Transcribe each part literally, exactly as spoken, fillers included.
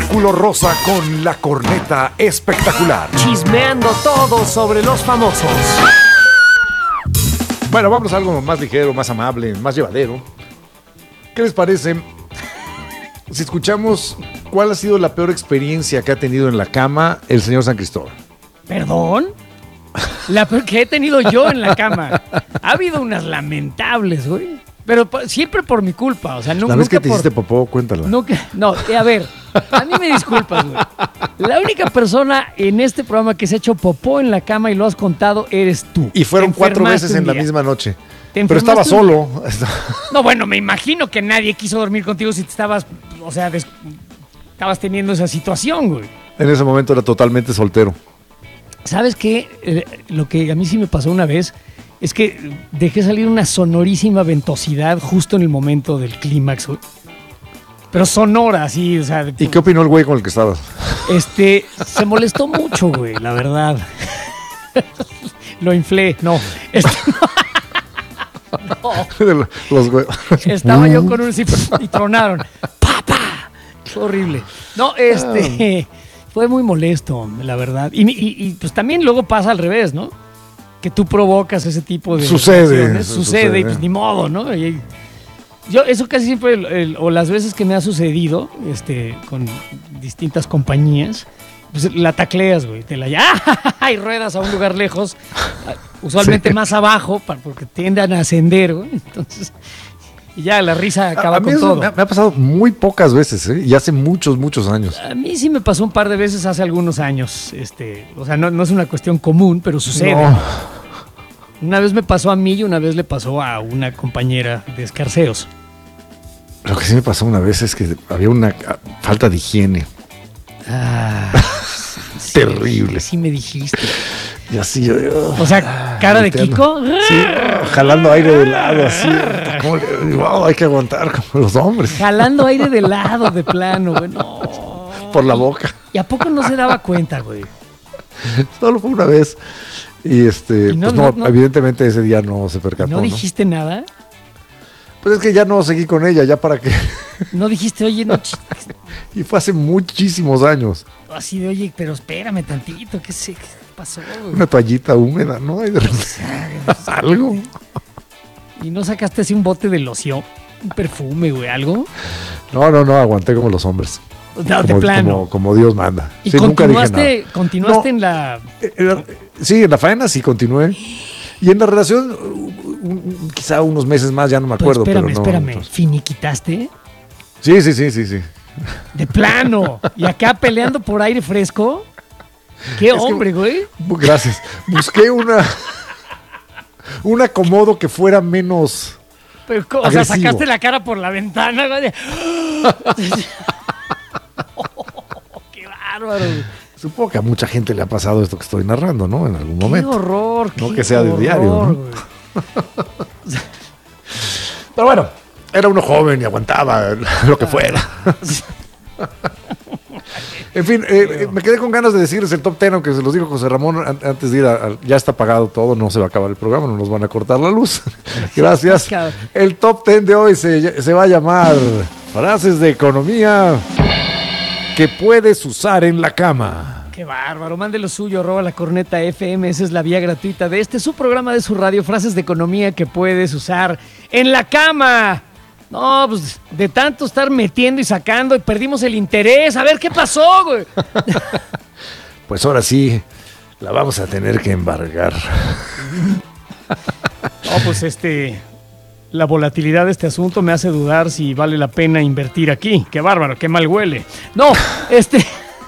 Círculo Rosa con la corneta espectacular. Chismeando todo sobre los famosos. Bueno, vamos a algo más ligero, más amable, más llevadero. ¿Qué les parece si escuchamos cuál ha sido la peor experiencia que ha tenido en la cama el señor San Cristóbal? ¿Perdón? La peor que he tenido yo en la cama. Ha habido unas lamentables, güey. Pero siempre por mi culpa, o sea, no, la vez que te por, hiciste popó, cuéntala. Nunca, no, eh, a ver, a mí me disculpas, güey. La única persona en este programa que se ha hecho popó en la cama y lo has contado eres tú. Y fueron cuatro veces en la misma noche. Pero estaba solo. No, bueno, me imagino que nadie quiso dormir contigo si te estabas, o sea, des, estabas teniendo esa situación, güey. En ese momento era totalmente soltero. ¿Sabes qué? Eh, lo que a mí sí me pasó una vez es que dejé salir una sonorísima ventosidad justo en el momento del clímax, güey. Pero sonora, así, o sea... ¿Y qué opinó el güey con el que estabas? Este, se molestó mucho, güey, la verdad. Lo inflé, no. Este, no. Los güey. Estaba yo con un... y tronaron. ¡Papá! Fue horrible. No, este... Fue muy molesto, la verdad. Y, y, y pues también luego pasa al revés, ¿no? Que tú provocas ese tipo de... Sucede. Sucede, sucede y pues ni modo, ¿no? Y, yo eso casi siempre, el, el, o las veces que me ha sucedido, este, con distintas compañías, pues la tacleas, güey, te la ya y ruedas a un lugar lejos, usualmente sí. Más abajo, para, porque tienden a ascender, güey. Entonces, y ya la risa acaba a, a con todo. Me ha, me ha pasado muy pocas veces, ¿eh? Y hace muchos, muchos años. A mí sí me pasó un par de veces hace algunos años, este, o sea, no, no es una cuestión común, pero sucede. No. Una vez me pasó a mí y una vez le pasó a una compañera de escarceos. Lo que sí me pasó una vez es que había una falta de higiene. Ah, sí, terrible. Sí me dijiste. Y así yo... O sea, cara de Kiko. Sí, jalando aire de lado, así. Como, wow, hay que aguantar como los hombres. Jalando aire de lado, de plano, güey. No. Por la boca. ¿Y a poco no se daba cuenta, güey? Solo fue una vez. Y este, ¿Y no, pues no, no, no, evidentemente ese día no se percató. ¿No dijiste ¿no? nada? Pues es que ya no seguí con ella, ya para qué. No dijiste, oye, no. Y fue hace muchísimos años. Así de, oye, pero espérame tantito, ¿qué, sé, qué pasó? Güey? Una toallita húmeda, ¿no? Y de repente, algo. ¿Y no sacaste así un bote de loción? ¿Un perfume, güey, algo? No, no, no, aguanté como los hombres. No, de como, plano. Como, como Dios manda. ¿Y sí, continuaste, nunca dije nada. continuaste no, en la...? Sí, en la faena sí continué. Y en la relación, un, quizá unos meses más, ya no me acuerdo. Pues espérame, pero no, espérame. entonces... ¿Finiquitaste? Sí, sí, sí, sí, sí. De plano. ¿Y acá peleando por aire fresco? ¡Qué es hombre, que, güey! Gracias. Busqué una... un acomodo que fuera menos... Pero, o agresivo. Sea, sacaste la cara por la ventana, güey. Oh, ¡qué bárbaro! Supongo que a mucha gente le ha pasado esto que estoy narrando, ¿no? En algún momento. ¡Qué horror! No qué que sea horror, de diario, ¿no? Pero bueno, era uno joven y aguantaba lo que fuera. En fin, eh, me quedé con ganas de decirles el top ten, aunque se los dijo José Ramón antes de ir a, a, ya está pagado todo, no se va a acabar el programa, no nos van a cortar la luz. Gracias. El top ten de hoy se, se va a llamar Frases de Economía que puedes usar en la cama. Qué bárbaro, mande lo suyo, arroba la corneta F M, esa es la vía gratuita de este, su programa de su radio, Frases de Economía que puedes usar en la cama. No, pues de tanto estar metiendo y sacando y perdimos el interés. A ver, ¿qué pasó, güey? Pues ahora sí, la vamos a tener que embargar. No, pues este... La volatilidad de este asunto me hace dudar si vale la pena invertir aquí. Qué bárbaro, qué mal huele. No, este...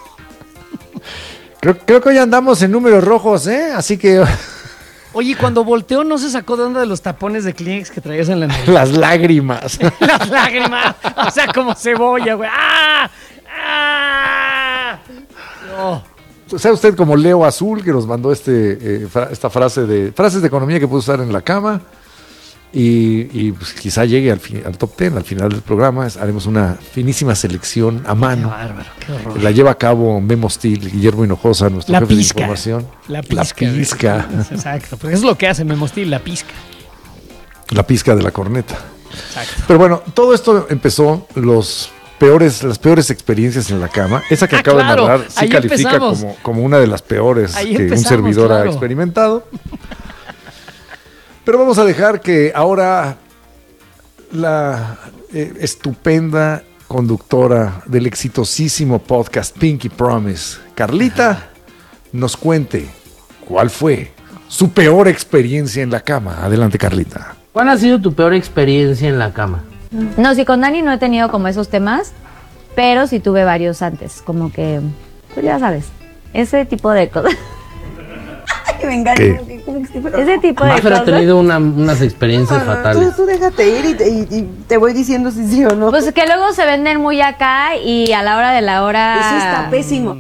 Creo, creo que hoy andamos en números rojos, ¿eh? Así que... Oye, cuando volteó no se sacó de onda de los tapones de Kleenex que traías en la nariz. Las lágrimas. Las lágrimas. O sea, como cebolla, güey. ¡Ah! ¡Ah! No. Sea usted como Leo Azul, que nos mandó este, eh, fra- esta frase de... Frases de economía que puede usar en la cama. Y, y pues quizá llegue al, fin, al top ten, al final del programa. Haremos una finísima selección a mano. Qué bárbaro, qué horror. La lleva a cabo Memo Steel, Guillermo Hinojosa, nuestro la jefe pizca, de información. La pizca. La pizca. Exacto, porque es lo que hace Memo Steel, la pizca. La pizca de la corneta. Exacto. Pero bueno, todo esto empezó los peores, las peores experiencias en la cama. Esa que ah, acabo claro. de narrar sí Ahí califica como, como una de las peores Ahí que un servidor claro. ha experimentado. Pero vamos a dejar que ahora la eh, estupenda conductora del exitosísimo podcast Pinky Promise, Carlita, nos cuente cuál fue su peor experiencia en la cama. Adelante, Carlita. ¿Cuál ha sido tu peor experiencia en la cama? No, sí, con Dani no he tenido como esos temas, pero sí tuve varios antes, como que, pues ya sabes, ese tipo de cosas. Ay, me encanta. Ese tipo de cosas. Pero he tenido una, unas experiencias no, no, fatales. Tú, tú déjate ir y te, y, y te voy diciendo si sí o no. Pues que luego se venden muy acá y a la hora de la hora... Eso está pésimo.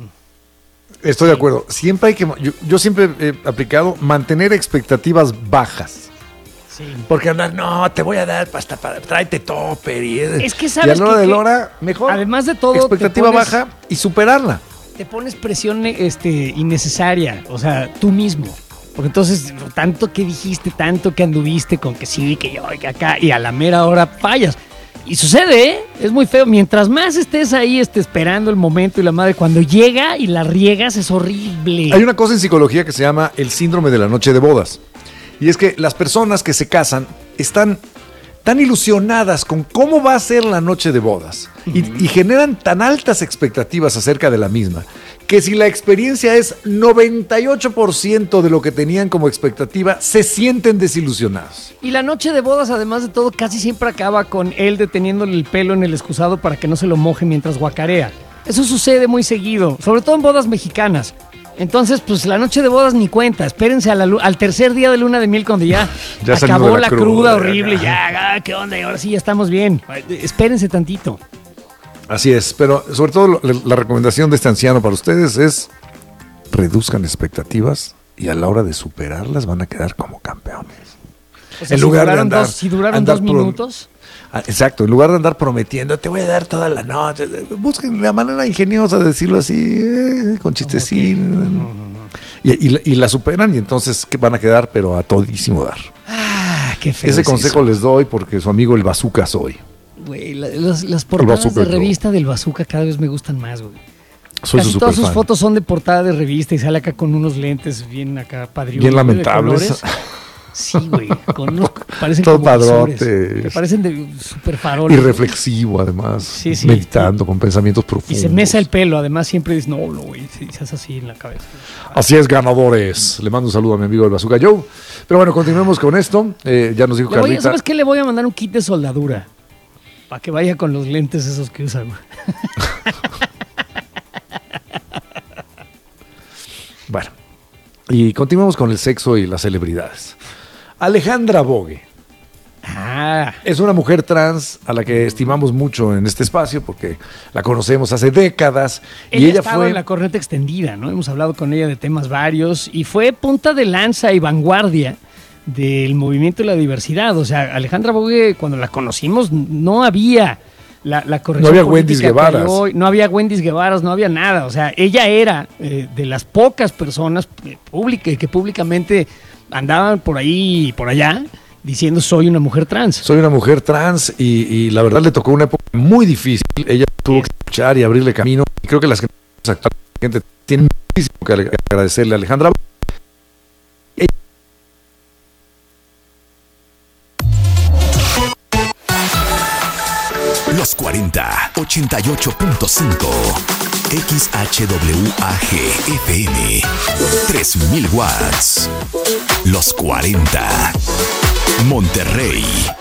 Estoy de acuerdo. Siempre hay que... Yo, yo siempre he aplicado mantener expectativas bajas. Sí. Porque andar, no, te voy a dar hasta para tráete topper y es que sabes y a la hora que, de la hora, mejor. Además de todo, expectativa pones, baja y superarla. Te pones presión este, innecesaria, o sea, tú mismo. Porque entonces, tanto que dijiste, tanto que anduviste con que sí, que yo, que acá, y a la mera hora fallas. Y sucede, ¿eh? Es muy feo. Mientras más estés ahí este, esperando el momento y la madre, cuando llega y la riegas es horrible. Hay una cosa en psicología que se llama el síndrome de la noche de bodas. Y es que las personas que se casan están tan ilusionadas con cómo va a ser la noche de bodas uh-huh. y, y generan tan altas expectativas acerca de la misma, que si la experiencia es noventa y ocho por ciento de lo que tenían como expectativa, se sienten desilusionados. Y la noche de bodas, además de todo, casi siempre acaba con él deteniéndole el pelo en el excusado para que no se lo moje mientras guacarea. Eso sucede muy seguido, sobre todo en bodas mexicanas. Entonces, pues la noche de bodas ni cuenta. Espérense a la, al tercer día de luna de miel cuando ya, ya acabó la, la cruda, cruda horrible. Ya, ¿qué onda? Y ahora sí ya estamos bien. Espérense tantito. Así es, pero sobre todo la, la recomendación de este anciano para ustedes es reduzcan expectativas y a la hora de superarlas van a quedar como campeones. O sea, en si lugar duraron, de andar, dos, si duraron andar dos minutos... Pro, exacto, en lugar de andar prometiendo, te voy a dar toda la noche, busquen la manera ingeniosa de decirlo así, eh, con chistecín. Okay. No, no, no. Y, y, la, y la superan y entonces que van a quedar, pero a todísimo dar. Ah, qué feo. Ese consejo eso. Les doy porque su amigo el Bazooka soy. Güey, la, las, las portadas de revista yo. Del Bazooka cada vez me gustan más, güey. Soy Casi su todas sus fan. Fotos son de portada de revista y sale acá con unos lentes bien acá padriudos. Bien lamentables. Sí, güey, con unos parecen todo como padrote. Me parecen de super faroles. Y reflexivo, además. Sí, sí. Meditando, sí. Con pensamientos profundos. Y se mesa el pelo, además siempre dices, no, no, güey, se hace así en la cabeza. Así es, ganadores. Le mando un saludo a mi amigo el Bazooka Joe. Pero bueno, continuemos con esto. Eh, ya nos dijo Le voy, Carlita. ¿Sabes qué? Le voy a mandar un kit de soldadura. Para que vaya con los lentes esos que usa, güey. Bueno, y continuamos con el sexo y las celebridades. Alejandra Bogue. Ah. Es una mujer trans a la que estimamos mucho en este espacio porque la conocemos hace décadas. Ella y ella estaba fue en la corriente extendida, ¿no? Hemos hablado con ella de temas varios y fue punta de lanza y vanguardia del movimiento de la diversidad. O sea, Alejandra Bogue, cuando la conocimos, no había la, la corrección. No había Wendy's Guevaras. Hoy, no había Wendy's Guevaras, no había nada. O sea, ella era eh, de las pocas personas eh, públicas que públicamente andaban por ahí y por allá diciendo soy una mujer trans. Soy una mujer trans y, y la verdad le tocó una época muy difícil. Ella tuvo sí. que escuchar y abrirle camino. Y creo que las gente tienen muchísimo que agradecerle a Alejandra. Los cuarenta, ochenta y ocho punto cinco. X H W A G F M. tres mil watts. Los cuarenta. Monterrey.